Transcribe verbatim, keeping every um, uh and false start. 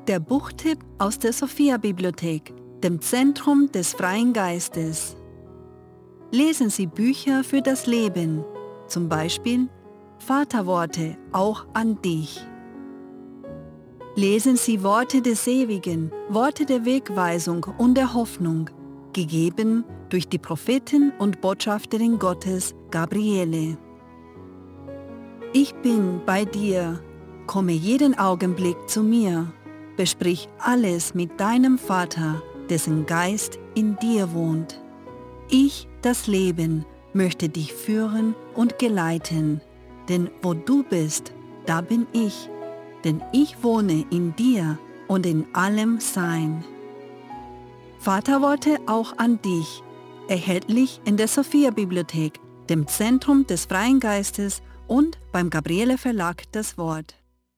Der Buchtipp aus der Sophia-Bibliothek, dem Zentrum des freien Geistes. Lesen Sie Bücher für das Leben, zum Beispiel Vaterworte auch an dich. Lesen Sie Worte des Ewigen, Worte der Wegweisung und der Hoffnung, gegeben durch die Prophetin und Botschafterin Gottes Gabriele. Ich bin bei dir, komme jeden Augenblick zu mir, besprich alles mit deinem Vater, dessen Geist in dir wohnt. Ich, das Leben, möchte dich führen und geleiten, denn wo du bist, da bin ich, denn ich wohne in dir und in allem Sein. Vaterworte auch an dich, erhältlich in der Sophia-Bibliothek, dem Zentrum des freien Geistes und beim Gabriele Verlag das Wort.